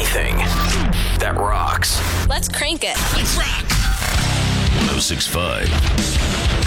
everything that rocks. Let's crank it. Let's rock. 106.5